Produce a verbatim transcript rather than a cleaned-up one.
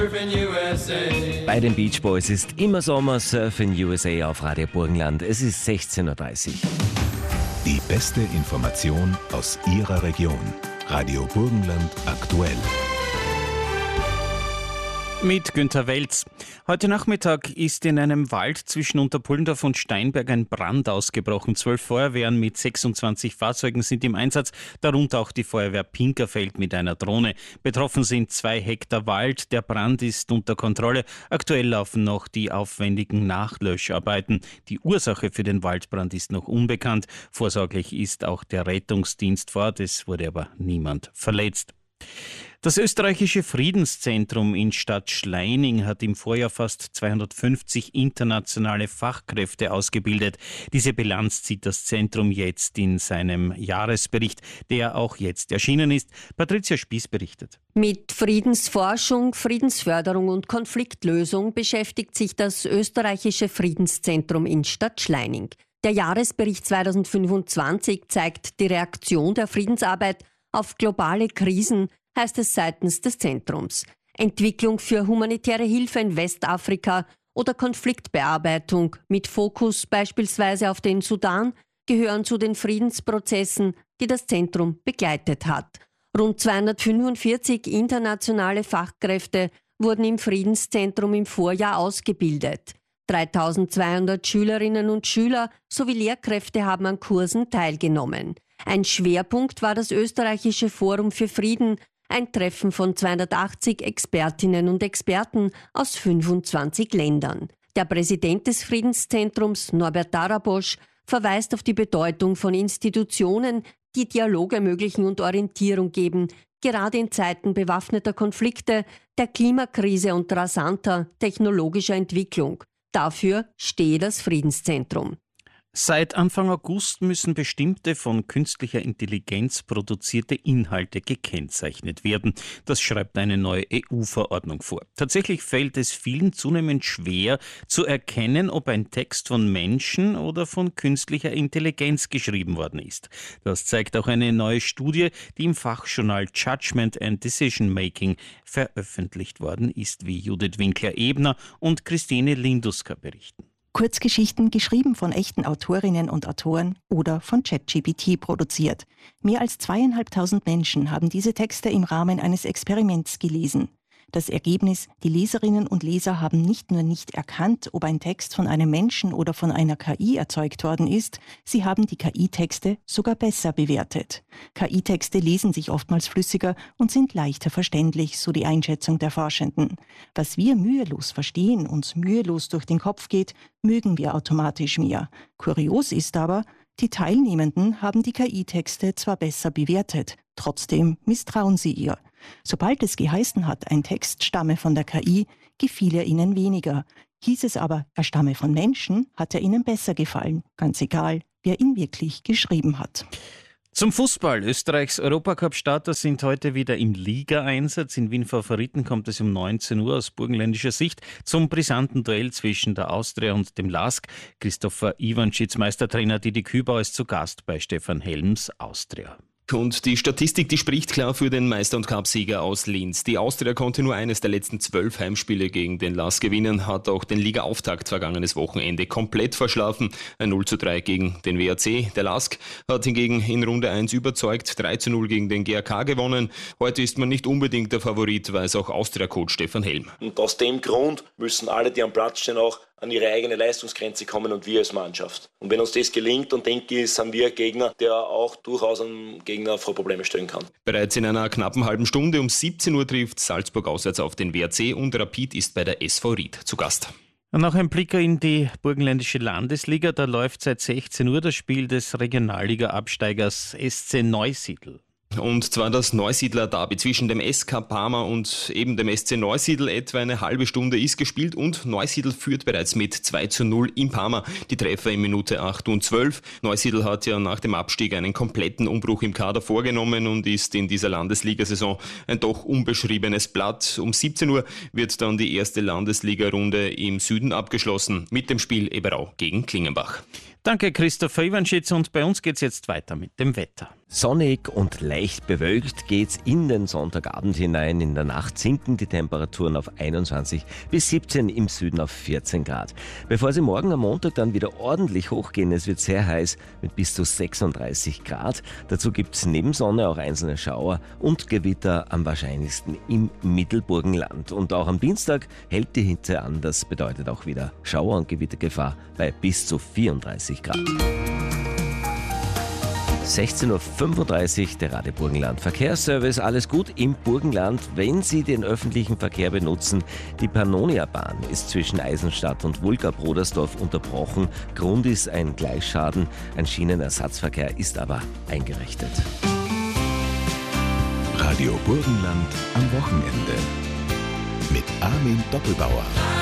Bei den Beach Boys ist immer Sommer, Surf in U S A auf Radio Burgenland. Es ist sechzehn Uhr dreißig. Die beste Information aus Ihrer Region. Radio Burgenland aktuell. Mit Günther Welz. Heute Nachmittag ist in einem Wald zwischen Unterpullendorf und Steinberg ein Brand ausgebrochen. Zwölf Feuerwehren mit sechsundzwanzig Fahrzeugen sind im Einsatz, darunter auch die Feuerwehr Pinkerfeld mit einer Drohne. Betroffen sind zwei Hektar Wald. Der Brand ist unter Kontrolle. Aktuell laufen noch die aufwendigen Nachlöscharbeiten. Die Ursache für den Waldbrand ist noch unbekannt. Vorsorglich ist auch der Rettungsdienst vor Ort. Es wurde aber niemand verletzt. Das österreichische Friedenszentrum in Stadt Schleining hat im Vorjahr fast zweihundertfünfzig internationale Fachkräfte ausgebildet. Diese Bilanz zieht das Zentrum jetzt in seinem Jahresbericht, der auch jetzt erschienen ist. Patricia Spieß berichtet. Mit Friedensforschung, Friedensförderung und Konfliktlösung beschäftigt sich das österreichische Friedenszentrum in Stadt Schleining. Der Jahresbericht zweitausendfünfundzwanzig zeigt die Reaktion der Friedensarbeit auf globale Krisen, heißt es seitens des Zentrums. Entwicklung für humanitäre Hilfe in Westafrika oder Konfliktbearbeitung mit Fokus beispielsweise auf den Sudan gehören zu den Friedensprozessen, die das Zentrum begleitet hat. Rund zweihundertfünfundvierzig internationale Fachkräfte wurden im Friedenszentrum im Vorjahr ausgebildet. dreitausendzweihundert Schülerinnen und Schüler sowie Lehrkräfte haben an Kursen teilgenommen. Ein Schwerpunkt war das österreichische Forum für Frieden, ein Treffen von zweihundertachtzig Expertinnen und Experten aus fünfundzwanzig Ländern. Der Präsident des Friedenszentrums, Norbert Darabosch, verweist auf die Bedeutung von Institutionen, die Dialog ermöglichen und Orientierung geben, gerade in Zeiten bewaffneter Konflikte, der Klimakrise und rasanter technologischer Entwicklung. Dafür stehe das Friedenszentrum. Seit Anfang August müssen bestimmte von künstlicher Intelligenz produzierte Inhalte gekennzeichnet werden. Das schreibt eine neue E U-Verordnung vor. Tatsächlich fällt es vielen zunehmend schwer zu erkennen, ob ein Text von Menschen oder von künstlicher Intelligenz geschrieben worden ist. Das zeigt auch eine neue Studie, die im Fachjournal Judgment and Decision Making veröffentlicht worden ist, wie Judith Winkler-Ebner und Christine Linduska berichten. Kurzgeschichten geschrieben von echten Autorinnen und Autoren oder von ChatGPT produziert. Mehr als zweieinhalbtausend Menschen haben diese Texte im Rahmen eines Experiments gelesen. Das Ergebnis: Die Leserinnen und Leser haben nicht nur nicht erkannt, ob ein Text von einem Menschen oder von einer K I erzeugt worden ist, sie haben die K I-Texte sogar besser bewertet. K I-Texte lesen sich oftmals flüssiger und sind leichter verständlich, so die Einschätzung der Forschenden. Was wir mühelos verstehen, uns mühelos durch den Kopf geht, mögen wir automatisch mehr. Kurios ist aber, die Teilnehmenden haben die K I-Texte zwar besser bewertet, trotzdem misstrauen sie ihr. Sobald es geheißen hat, ein Text stamme von der K I, gefiel er ihnen weniger. Hieß es aber, er stamme von Menschen, hat er ihnen besser gefallen. Ganz egal, wer ihn wirklich geschrieben hat. Zum Fußball. Österreichs Europacup-Starter sind heute wieder im Ligaeinsatz. In Wien Favoriten kommt es um neunzehn Uhr aus burgenländischer Sicht zum brisanten Duell zwischen der Austria und dem LASK. Christopher Iwanschitz, Meistertrainer Didi Kübauer, ist zu Gast bei Stefan Helms Austria. Und die Statistik, die spricht klar für den Meister- und Cupsieger aus Linz. Die Austria konnte nur eines der letzten zwölf Heimspiele gegen den LASK gewinnen, hat auch den Liga-Auftakt vergangenes Wochenende komplett verschlafen. Ein null zu drei gegen den W A C. Der LASK hat hingegen in Runde eins überzeugt, drei zu null gegen den G A K gewonnen. Heute ist man nicht unbedingt der Favorit, weiß auch Austria-Coach Stefan Helm. Und aus dem Grund müssen alle, die am Platz stehen, auch an ihre eigene Leistungsgrenze kommen und wir als Mannschaft. Und wenn uns das gelingt, dann denke ich, sind wir ein Gegner, der auch durchaus einen Gegner vor Probleme stellen kann. Bereits in einer knappen halben Stunde um siebzehn Uhr trifft Salzburg auswärts auf den W A C und Rapid ist bei der S V Ried zu Gast. Und noch ein Blick in die burgenländische Landesliga. Da läuft seit sechzehn Uhr das Spiel des Regionalliga-Absteigers S C Neusiedl. Und zwar das Neusiedler-Derby zwischen dem S K Parma und eben dem S C Neusiedl. Etwa eine halbe Stunde ist gespielt und Neusiedl führt bereits mit zwei zu null in Parma. Die Treffer in Minute acht und zwölf. Neusiedl hat ja nach dem Abstieg einen kompletten Umbruch im Kader vorgenommen und ist in dieser Landesliga-Saison ein doch unbeschriebenes Blatt. Um siebzehn Uhr wird dann die erste Landesliga-Runde im Süden abgeschlossen mit dem Spiel Eberau gegen Klingenbach. Danke Christopher Iwanschitz und bei uns geht's jetzt weiter mit dem Wetter. Sonnig und leicht bewölkt geht's in den Sonntagabend hinein. In der Nacht sinken die Temperaturen auf einundzwanzig bis siebzehn, im Süden auf vierzehn Grad. Bevor sie morgen am Montag dann wieder ordentlich hochgehen, es wird sehr heiß mit bis zu sechsunddreißig Grad. Dazu gibt's neben Sonne auch einzelne Schauer und Gewitter, am wahrscheinlichsten im Mittelburgenland. Und auch am Dienstag hält die Hitze an. Das bedeutet auch wieder Schauer- und Gewittergefahr bei bis zu vierunddreißig Grad. sechzehn Uhr fünfunddreißig, der Radio Burgenland Verkehrsservice. Alles gut im Burgenland, wenn Sie den öffentlichen Verkehr benutzen. Die Pannonia-Bahn ist zwischen Eisenstadt und Wulka-Brodersdorf unterbrochen. Grund ist ein Gleisschaden. Ein Schienenersatzverkehr ist aber eingerichtet. Radio Burgenland am Wochenende mit Armin Doppelbauer.